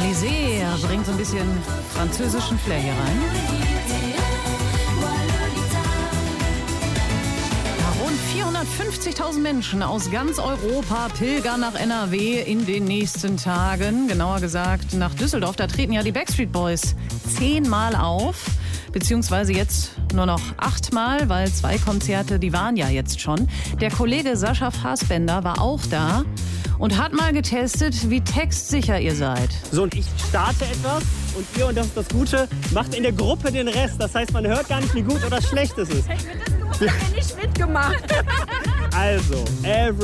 Alizé bringt so ein bisschen französischen Flair hier rein. Ja, rund 450.000 Menschen aus ganz Europa pilgern nach NRW in den nächsten Tagen. Genauer gesagt nach Düsseldorf. Da treten ja die Backstreet Boys 10-mal auf. Beziehungsweise jetzt nur noch 8-mal, weil 2 Konzerte, die waren ja jetzt schon. Der Kollege Sascha Fassbender war auch da und hat mal getestet, wie textsicher ihr seid. So, und ich starte etwas und ihr, und das ist das Gute, macht in der Gruppe den Rest. Das heißt, man hört gar nicht, wie gut oder schlecht es ist. Ich finde das gut, ich habe nicht mitgemacht. Also,